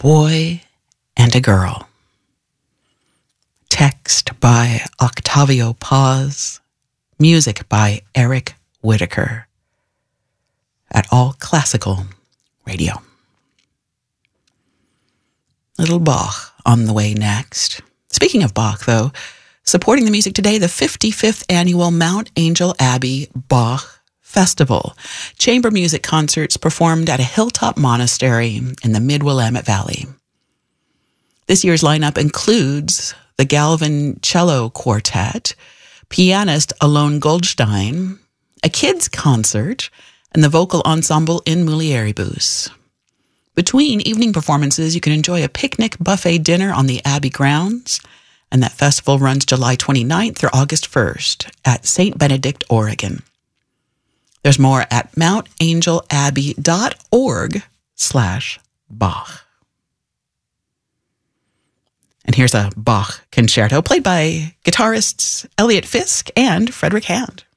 Boy and a Girl. Text by Octavio Paz. Music by Eric Whitaker. At All Classical Radio. Little Bach on the way next. Speaking of Bach, though, supporting the music today, the 55th annual Mount Angel Abbey Bach Festival. Chamber music concerts performed at a hilltop monastery in the Mid-Willamette Valley. This year's lineup includes the Galvin Cello Quartet, pianist Alon Goldstein, a kids' concert, and the vocal ensemble in Mulieribus. Between evening performances, you can enjoy a picnic buffet dinner on the Abbey grounds, and that festival runs July 29th through August 1st at St. Benedict, Oregon. There's more at mountangelabbey.org/Bach. And here's a Bach concerto played by guitarists Elliot Fisk and Frederick Hand.